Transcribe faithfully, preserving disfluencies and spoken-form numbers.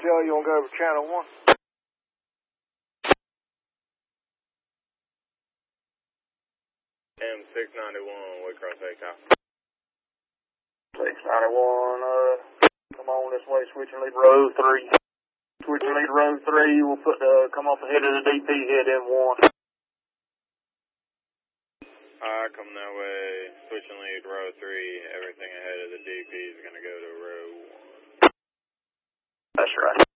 Shell, you want to go over channel one? M six ninety-one, Waycross A cop. six ninety-one, uh, come on this way, switch and lead row three. Switch and lead row three, we'll put the, come off ahead of the D P, head in one. Alright, come that way, switch and lead row three, everything ahead of the D P is going to go to row one. That's right.